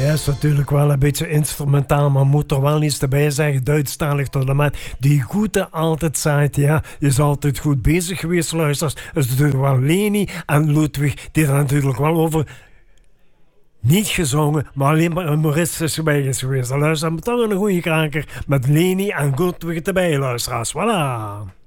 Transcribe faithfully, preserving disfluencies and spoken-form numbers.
Ja, is natuurlijk wel een beetje instrumentaal, maar moet er wel iets erbij zeggen. Duitsstalig tot de maat. Die goede altijd zaait, ja. Je is altijd goed bezig geweest, luisteraars. Dat is natuurlijk wel Leni en Ludwig, die er natuurlijk wel over niet gezongen, maar alleen maar humoristisch bij is geweest. Dan luisteren we toch een goede kraker met Leni en Ludwig erbij, luisteraars. Voilà.